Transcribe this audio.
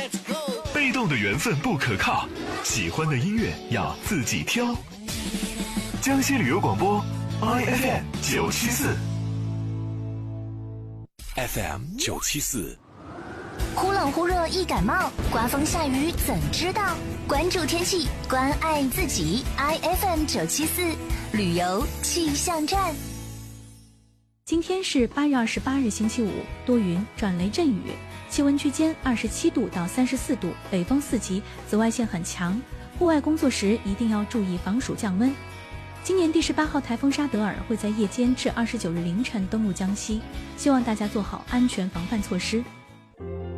被动的缘分不可靠，喜欢的音乐要自己挑。江西旅游广播 IFM 974，FM 974。 忽冷忽热易感冒，刮风下雨怎知道？关注天气，关爱自己。IFM 974旅游气象站。 今天是8月28日星期五，多云转雷阵雨，气温区间27度到34度，北风4级，紫外线很强，户外工作时一定要注意防暑降温。今年第18号台风沙德尔会在夜间至29日凌晨登陆江西，希望大家做好安全防范措施。